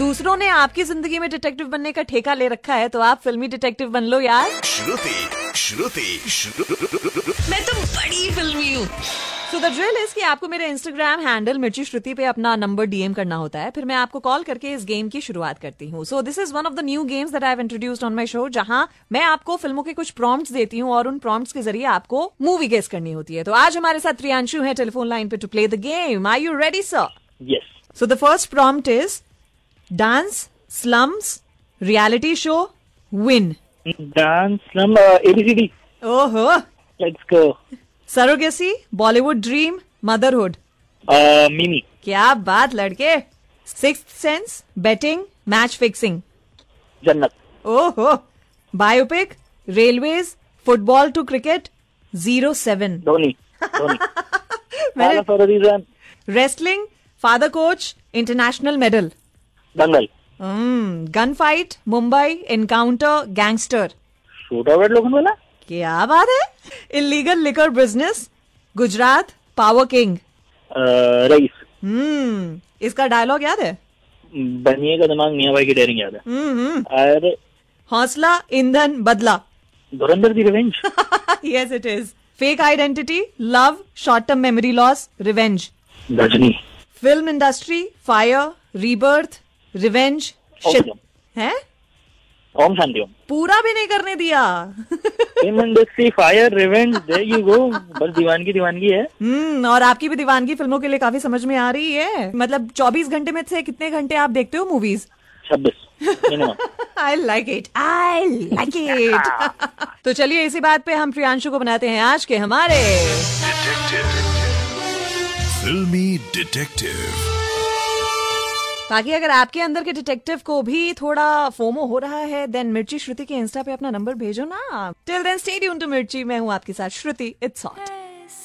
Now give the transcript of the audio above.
दूसरों ने आपकी जिंदगी में डिटेक्टिव बनने का ठेका ले रखा है, तो आप फिल्मी डिटेक्टिव बन लो यार। श्रुति मैं तो बड़ी फिल्मी हूँ। सो द ड्रिल इज कि आपको मेरे इंस्टाग्राम हैंडल मिर्ची श्रुति पे अपना नंबर डीएम करना होता है, फिर मैं आपको कॉल करके इस गेम की शुरुआत करती हूँ। So this is one of the new games that I have introduced on my show, जहां मैं आपको फिल्मों के कुछ प्रॉम्प्ट्स देती हूँ और उन प्रॉम्प्ट्स के जरिए आपको मूवी गेस करनी होती है। तो आज हमारे साथ प्रियांशु है टेलीफोन लाइन पे to play the game. Are you ready sir? Yes. So the first prompt is dance, slums, reality show, win. Dance, slum, ABCD. ओहो। Let's go. Surrogacy, Bollywood dream, motherhood. Mimi. क्या बात लड़के। Sixth sense, betting, match fixing. Jannat. ओहो। Biopic, railways, football to cricket, 07। Dhoni. मैंने- Father for a reason. Wrestling, father coach, international medal. Dangal. Gun fight, Mumbai, encounter, gangster. Shootout लोगन वाला. क्या बात है। Illegal liquor business, Gujarat, power king. Rice. इसका dialogue याद है? बनिएगा दिमाग मियाँ भाई की डेयरिंग याद है. अरे हौसला, ईंधन, बदला। धुरंधर दी revenge. Yes, it is. Fake identity, love, short-term memory loss, revenge. Ghazni. Film industry, fire, rebirth, revenge, shit. Awesome. है? ओम शांति ओम. पूरा भी नहीं करने दिया। Film industry, fire, revenge, there you go. बस दीवानगी है. और आपकी भी दीवानगी फिल्मों के लिए काफी समझ में आ रही है। मतलब 24 घंटे में से कितने घंटे आप देखते हो movies? 26 minimum. I like it. तो चलिए इसी बात पे हम प्रियांशु को बनाते हैं आज के हमारे फिल्मी डिटेक्टिव। बाकी अगर आपके अंदर के डिटेक्टिव को भी थोड़ा फोमो हो रहा है, देन मिर्ची श्रुति के इंस्टा पे अपना नंबर भेजो ना। Till then stay tuned to मिर्ची। मैं हूँ आपके साथ श्रुति। It's hot.